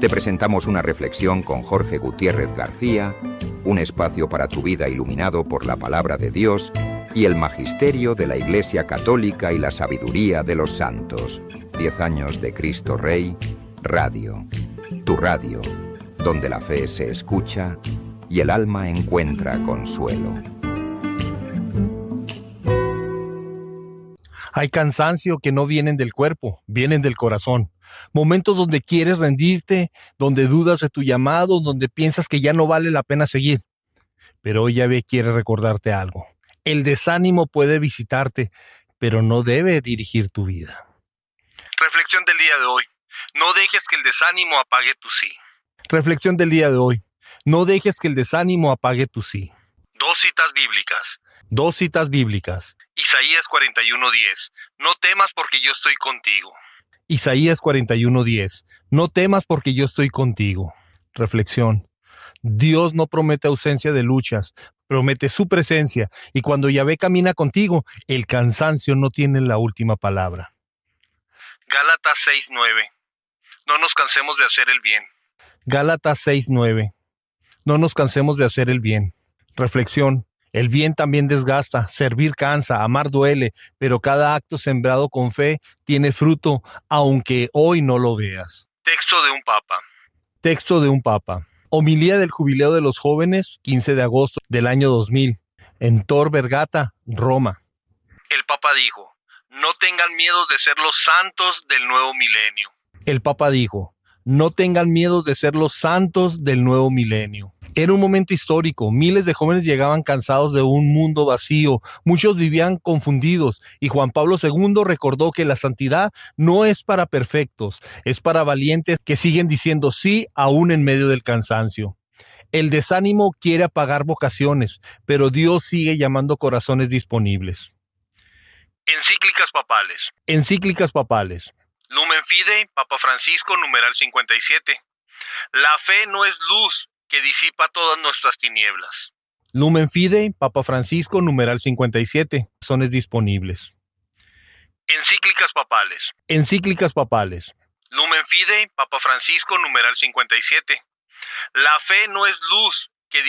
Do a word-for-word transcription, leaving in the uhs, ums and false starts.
te presentamos una reflexión con Jorge Gutiérrez García, un espacio para tu vida iluminado por la palabra de Dios y el magisterio de la Iglesia Católica y la sabiduría de los santos. Diez años de Cristo Rey, Radio. Tu radio, donde la fe se escucha y el alma encuentra consuelo. Hay cansancio que no vienen del cuerpo, vienen del corazón. Momentos donde quieres rendirte, donde dudas de tu llamado, donde piensas que ya no vale la pena seguir. Pero hoy Yahvé quiere recordarte algo. El desánimo puede visitarte, pero no debe dirigir tu vida. Reflexión del día de hoy. No dejes que el desánimo apague tu sí. Reflexión del día de hoy. No dejes que el desánimo apague tu sí. Dos citas bíblicas. Dos citas bíblicas. Isaías cuarenta y uno diez. No temas porque yo estoy contigo. Isaías cuarenta y uno diez. No temas porque yo estoy contigo. Reflexión. Dios no promete ausencia de luchas, promete su presencia, y cuando Yahvé camina contigo, el cansancio no tiene la última palabra. Gálatas seis nueve. No nos cansemos de hacer el bien. Gálatas seis nueve. No nos cansemos de hacer el bien. Reflexión. El bien también desgasta, servir cansa, amar duele, pero cada acto sembrado con fe tiene fruto, aunque hoy no lo veas. Texto de un papa. Texto de un papa. Homilía del Jubileo de los Jóvenes, quince de agosto del año dos mil, en Tor Vergata, Roma. El papa dijo, no tengan miedo de ser los santos del nuevo milenio. El papa dijo, no tengan miedo de ser los santos del nuevo milenio. Era un momento histórico, miles de jóvenes llegaban cansados de un mundo vacío, muchos vivían confundidos, y Juan Pablo segundo recordó que la santidad no es para perfectos, es para valientes que siguen diciendo sí aún en medio del cansancio. El desánimo quiere apagar vocaciones, pero Dios sigue llamando corazones disponibles. Encíclicas papales. Encíclicas papales. Lumen Fidei, Papa Francisco, numeral cincuenta y siete. La fe no es luz que disipa todas nuestras tinieblas. Lumen Fidei, Papa Francisco, numeral cincuenta y siete. Razones disponibles. Encíclicas papales. Encíclicas papales. Lumen Fidei, Papa Francisco, numeral cincuenta y siete. La fe no es luz